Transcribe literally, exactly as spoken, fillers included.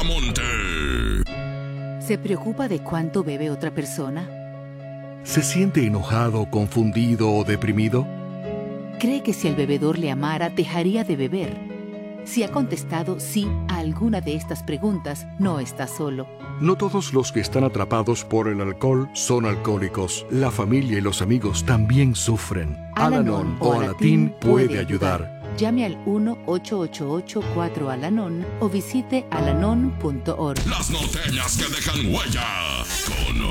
Bracamonte. ¿Se preocupa de cuánto bebe otra persona? ¿Se siente enojado, confundido o deprimido? ¿Cree que si el bebedor le amara, dejaría de beber? Si ha contestado sí a alguna de estas preguntas, no está solo. No todos los que están atrapados por el alcohol son alcohólicos. La familia y los amigos también sufren. Al-Anon o Alatín puede ayudar. Llame al uno ocho ocho ocho cuatro Al-Anon o visite alanon punto org. Las norteñas que dejan huella. Con